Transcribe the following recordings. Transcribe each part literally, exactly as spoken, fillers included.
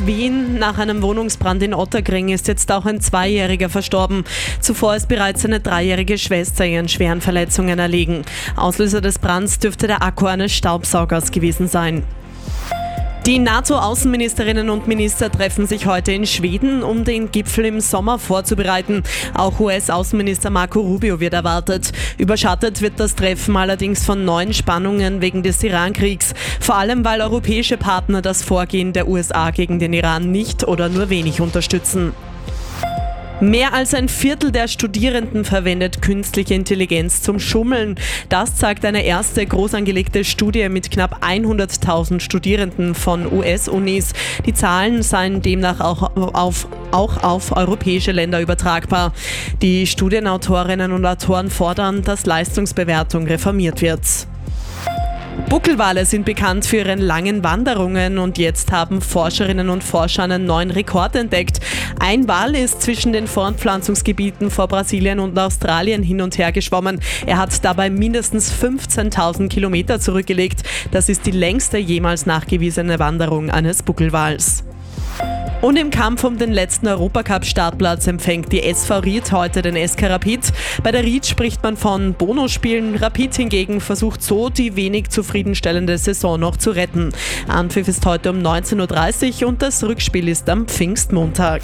aus Wien. Nach einem Wohnungsbrand in Otterkring ist jetzt auch ein Zweijähriger verstorben. Zuvor ist bereits seine dreijährige Schwester ihren schweren Verletzungen erlegen. Auslöser des Brands dürfte der Akku eines Staubsaugers gewesen sein. Die NATO-Außenministerinnen und Minister treffen sich heute in Schweden, um den Gipfel im Sommer vorzubereiten. Auch U S-Außenminister Marco Rubio wird erwartet. Überschattet wird das Treffen allerdings von neuen Spannungen wegen des Iran-Kriegs. Vor allem, weil europäische Partner das Vorgehen der U S A gegen den Iran nicht oder nur wenig unterstützen. Mehr als ein Viertel der Studierenden verwendet künstliche Intelligenz zum Schummeln. Das zeigt eine erste groß angelegte Studie mit knapp hunderttausend Studierenden von U S-Unis. Die Zahlen seien demnach auch auf, auch auf europäische Länder übertragbar. Die Studienautorinnen und Autoren fordern, dass Leistungsbewertung reformiert wird. Buckelwale sind bekannt für ihre langen Wanderungen und jetzt haben Forscherinnen und Forscher einen neuen Rekord entdeckt. Ein Wal ist zwischen den Fortpflanzungsgebieten vor Brasilien und Australien hin und her geschwommen. Er hat dabei mindestens fünfzehntausend Kilometer zurückgelegt. Das ist die längste jemals nachgewiesene Wanderung eines Buckelwals. Und im Kampf um den letzten Europacup-Startplatz empfängt die S V Ried heute den S K Rapid. Bei der Ried spricht man von Bonusspielen. Rapid hingegen versucht so, die wenig zufriedenstellende Saison noch zu retten. Anpfiff ist heute um neunzehn Uhr dreißig und das Rückspiel ist am Pfingstmontag.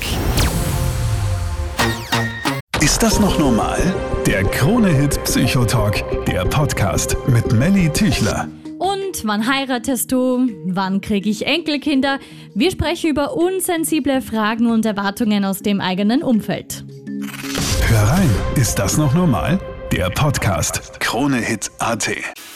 Ist das noch normal? Der Krone-Hit Psychotalk, der Podcast mit Melly Tüchler. Und wann heiratest du? Wann kriege ich Enkelkinder? Wir sprechen über unsensible Fragen und Erwartungen aus dem eigenen Umfeld. Hör rein, ist das noch normal? Der Podcast Krone-Hit Punkt A T.